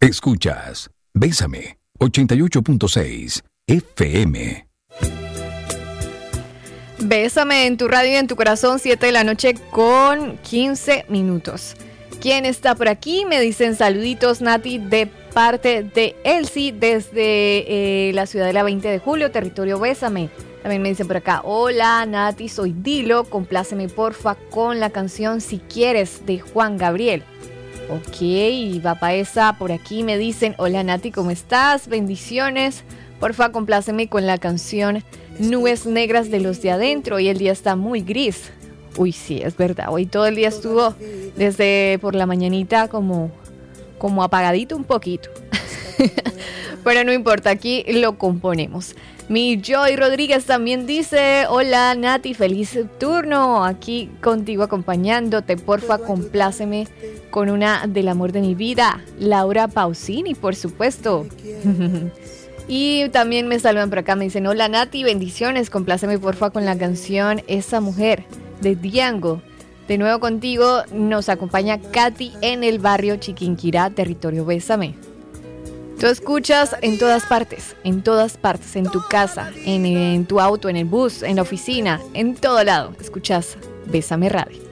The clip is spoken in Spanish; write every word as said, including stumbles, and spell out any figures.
Escuchas Bésame ochenta y ocho punto seis F M. Bésame en tu radio y en tu corazón, siete de la noche con quince minutos. ¿Quién está por aquí? Me dicen saluditos, Nati, de parte de Elsie desde eh, la ciudad de la veinte de julio, territorio Bésame. También me dicen por acá, hola Nati, soy Dilo, compláceme porfa con la canción Si Quieres de Juan Gabriel. Ok, y va pa' esa, por aquí me dicen, hola Nati, ¿cómo estás? Bendiciones, porfa compláceme con la canción Nubes Negras de los de Adentro, y el día está muy gris. Uy, sí, es verdad, hoy todo el día estuvo desde por la mañanita como, como apagadito un poquito. Pero no importa, aquí lo componemos. Mi Joy Rodríguez también dice, hola Nati, feliz turno, aquí contigo acompañándote, porfa compláceme con una del amor de mi vida, Laura Pausini, por supuesto. Y también me saludan por acá, me dicen, hola Nati, bendiciones, compláceme porfa con la canción Esa Mujer de Diango. De nuevo contigo nos acompaña Katy en el barrio Chiquinquirá, territorio Bésame. Tú escuchas en todas partes, en todas partes, en tu casa, en, en tu auto, en el bus, en la oficina, en todo lado. Escuchas Bésame Radio.